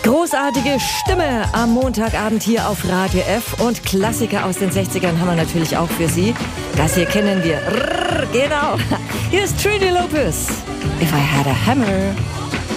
Großartige Stimme am Montagabend hier auf Radio F und Klassiker aus den 60ern haben wir natürlich auch für Sie. Das hier kennen wir. Genau. Hier ist Trini Lopez. If I Had a Hammer.